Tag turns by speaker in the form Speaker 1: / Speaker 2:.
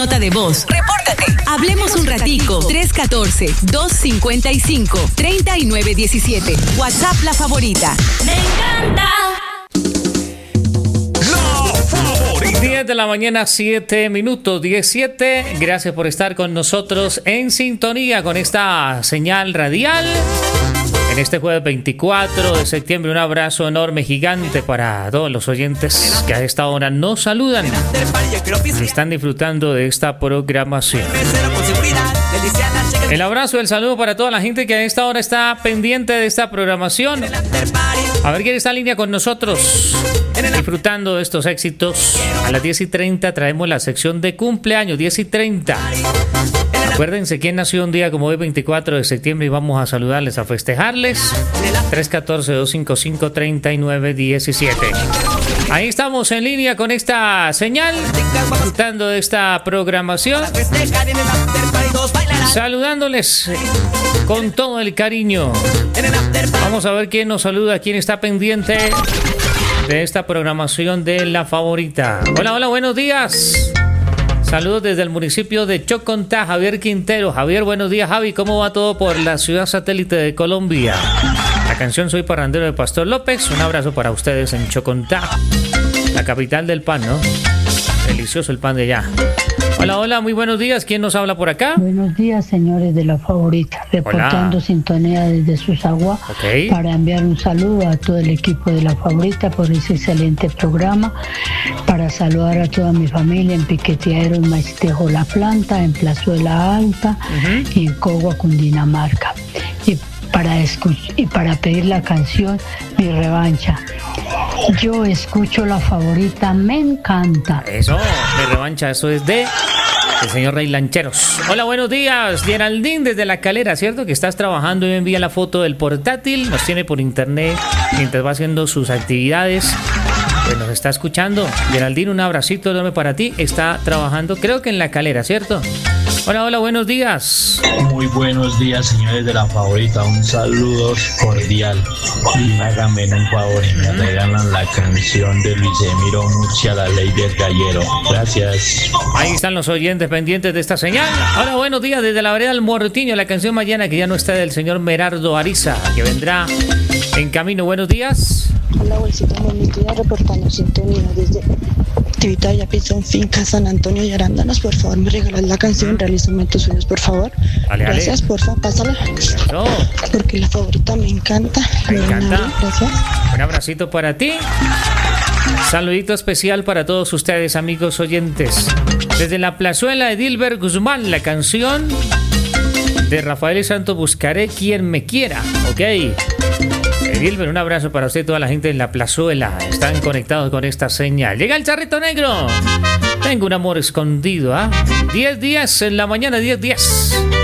Speaker 1: nota de voz. Repórtate. Hablemos un ratico. 314-255-3917. WhatsApp La Favorita.
Speaker 2: Me encanta.
Speaker 3: 10 de la mañana, 7 minutos, 17. Gracias por estar con nosotros en sintonía con esta señal radial. En este jueves 24 de septiembre, un abrazo enorme, gigante para todos los oyentes que a esta hora nos saludan y están disfrutando de esta programación. El abrazo y el saludo para toda la gente que a esta hora está pendiente de esta programación. A ver quién está en línea con nosotros, disfrutando de estos éxitos. A las 10:30 traemos la sección de cumpleaños, 10:30. Acuérdense quién nació un día como hoy, 24 de septiembre, y vamos a saludarles, a festejarles. 314-255-3917. Ahí estamos en línea con esta señal, disfrutando de esta programación, saludándoles con todo el cariño. Vamos a ver quién nos saluda, quién está pendiente de esta programación de La Favorita. Hola, hola, buenos días. Saludos desde el municipio de Chocontá, Javier Quintero. Javier, buenos días, Javi. ¿Cómo va todo por la ciudad satélite de Colombia? La canción Soy Parrandero de Pastor López. Un abrazo para ustedes en Chocontá, la capital del pan, ¿no? Delicioso el pan de allá. Hola, hola, muy buenos días. ¿Quién nos habla por acá?
Speaker 4: Buenos días, señores de La Favorita. Reportando sintonía desde Susagua, para enviar un saludo a todo el equipo de La Favorita por ese excelente programa. Para saludar a toda mi familia en Piqueteadero, en Maistejo La Planta, en Plazuela Alta y en Cogua, Cundinamarca. Y para pedir la canción Mi Revancha. Yo escucho La Favorita, me encanta.
Speaker 3: Eso, Mi Revancha, eso es de el señor Rey Lancheros. Hola, buenos días, Geraldine desde La Calera, ¿cierto? Que estás trabajando y me envía la foto del portátil, nos tiene por internet mientras va haciendo sus actividades. Pues nos está escuchando. Geraldine, un abracito enorme para ti. Está trabajando, creo que en La Calera, ¿cierto? Hola, hola, buenos días.
Speaker 5: Muy buenos días, señores de La Favorita. Un saludo cordial. Y háganme un favor y me regalan la canción de Luis Emiro Murcia, La Ley del Gallero. Gracias.
Speaker 3: Ahí están los oyentes pendientes de esta señal. Hola, buenos días desde la vereda del Mortiño. La canción Mañana, que ya no está, del señor Merardo Ariza, que vendrá en camino. Buenos días.
Speaker 6: Hola, bolsita, buenos días, reportando sintonía desde Actividad Ya Pizón Finca San Antonio y Arándanos. Por favor, me regalas la canción Realízame tus sueños, por favor.
Speaker 3: Vale,
Speaker 6: gracias, porfa, pásala.
Speaker 3: No.
Speaker 6: Porque La Favorita me encanta.
Speaker 3: Me encanta.
Speaker 6: Gracias.
Speaker 3: Un abracito para ti. Saludito especial para todos ustedes, amigos oyentes. Desde la plazuela de Dilber Guzmán, la canción de Rafael y Santos, Buscaré quien me quiera. Ok. Dilber, un abrazo para usted y toda la gente en la plazuela. Están conectados con esta señal. Llega el charrito negro. Tengo un amor escondido, ¿ah? 10 días en la mañana, 10 días.